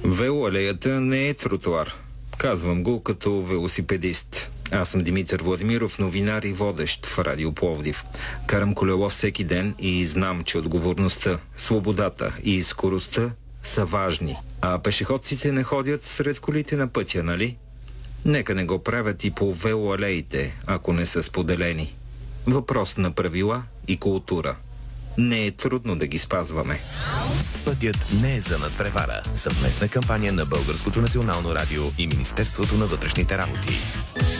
Велоалеята не е тротуар. Казвам го като велосипедист. Аз съм Димитър Владимиров, новинар и водещ в Радио Пловдив. Карам колело всеки ден и знам, че отговорността, свободата и скоростта са важни. А пешеходците не ходят сред колите на пътя, нали? Нека не го правят и по велоалеите, ако не са споделени. Въпрос на правила и култура. Не е трудно да ги спазваме. Пътят не е за надпревара. Съвместна кампания на Българското национално радио и Министерството на вътрешните работи.